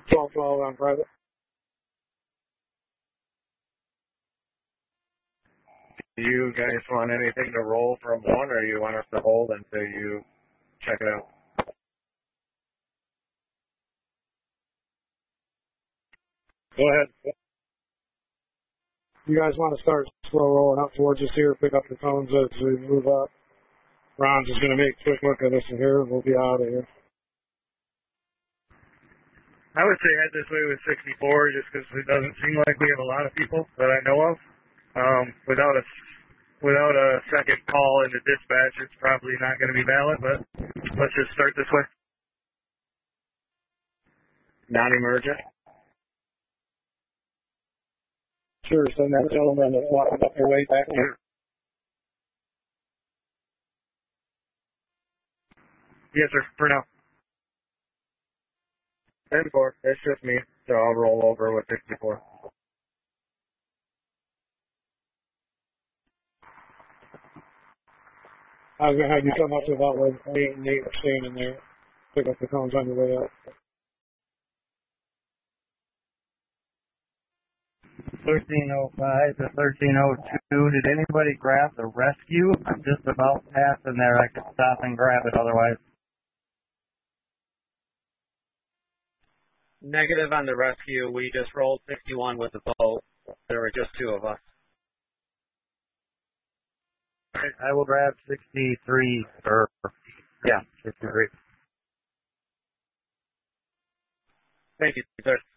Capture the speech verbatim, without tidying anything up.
twelve twelve on private. Do you guys want anything to roll from one, or you want us to hold until you check it out? Go ahead. You guys want to start slow rolling up towards us here, pick up the cones as we move up. Ron's just going to make a quick look at us in here, and we'll be out of here. I would say head this way with sixty-four, just because it doesn't seem like we have a lot of people that I know of. Um, without a without a second call into dispatch, it's probably not going to be valid. But let's just start this way. Non-emergent. Sure, send that gentleman that's walking up your way back here. Yes, sir. For now. ten four. It's just me, so I'll roll over with sixty-four. I was going to have you come up to about where Nate and Nate are standing there. Pick up the cones on your way up. thirteen oh five to thirteen oh two. Did anybody grab the rescue? I'm just about passing there. I could stop and grab it otherwise. Negative on the rescue. We just rolled sixty-one with the boat. There were just two of us. I will grab sixty-three, or, yeah, sixty-three. Thank you, sir.